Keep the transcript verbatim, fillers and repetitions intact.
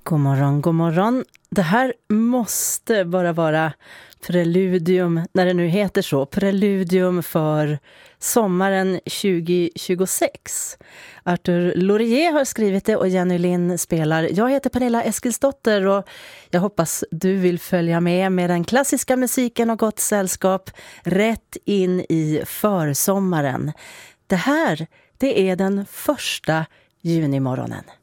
God morgon, god morgon. Det här måste bara vara preludium, när det nu heter så, preludium för sommaren tjugo tjugosex. Arthur Laurier har skrivit det och Jenny Lind spelar. Jag heter Pernilla Eskilsdotter och jag hoppas du vill följa med med den klassiska musiken och gott sällskap rätt in i försommaren. Det här, det är den första junimorgonen.